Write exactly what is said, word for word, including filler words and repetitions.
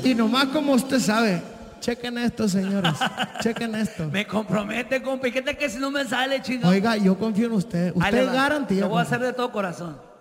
Y nomás como usted sabe, chequen esto, señores. Chequen esto. Me compromete, compa. ¿Y qué tal que si no me sale, chingado? Oiga, yo confío en usted. Ahí le Usted va. garantía. Lo voy a compa. hacer de todo corazón.